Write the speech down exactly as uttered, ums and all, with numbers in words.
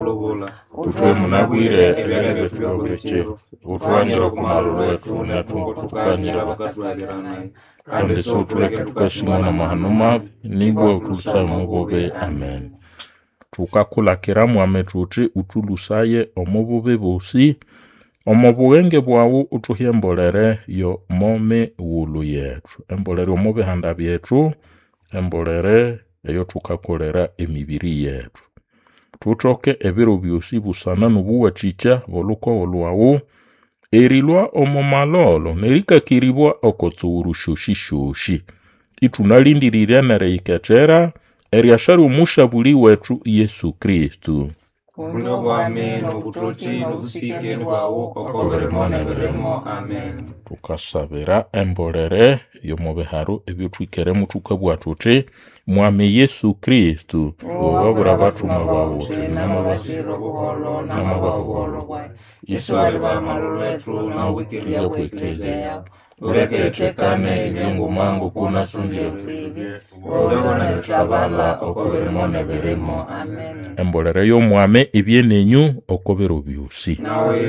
Tutwe munabwire ebere betu bweke utwanyira kumalo lwetu netungo tukanyira bakatwagerana kandi so tuleke tukashimana mahanuma nibwo tusa mubobe. Amen. Tukakula kiramu ametuti utulusaye omubube bosi omubwenge bwawo utuhiembolere yo mome wulu yetu embolere omube handa byetu embolere eyo tukakolera emibiri yetu tutoke ebiro byosi busana nubuwa chicha voluko oluawu erilwa omomalolo nerika kiribwa okotsuru shoshi shoshi itunalindirira nereiketera eriashari umushabuli wetu Yesu Kristu. Kundo wame no kutochi no usike nwawo okoberemone beremo. Amen. Tukasabira embolere yomobeharu ebyotwikere mutukabwa tuti mwame Yesu Kristu obabura batuma bawuti namabasiro buholo namabaholo Yesu aliba malolwetu na wikilia kweklezeya ureke kane ibingu mangu kuna sundio tibi odogo na yutabala okoberemone beremo. Amen. Embolere yo mwame ebyenenyu okobero byosi. Nawe